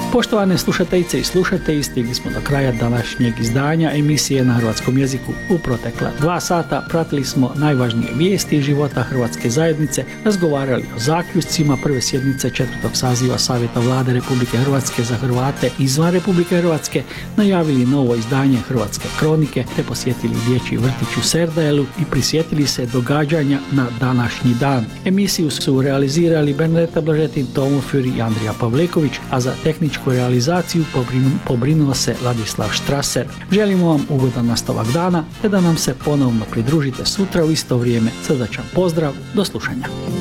Poštovane slušateljice i slušatelji, stigli smo do kraja današnjeg izdanja emisije na hrvatskom jeziku. U protekla 2 sata pratili smo najvažnije vijesti iz života hrvatske zajednice, razgovarali o zaključcima prve sjednice 4. saziva Savjeta Vlade Republike Hrvatske za Hrvate izvan Republike Hrvatske, najavili novo izdanje Hrvatske kronike, te posjetili dječji vrtić u Serdajelu i prisjetili se događanja na današnji dan. Emisiju su realizirali Bernadeta Blažetin, Tomo Fjuri i Andrija Pavleković, a za tehničku realizaciju pobrinuo se Ladislav Štraser. Želimo vam ugodan nastavak dana te da nam se ponovno pridružite sutra u isto vrijeme. Srdačan pozdrav, do slušanja.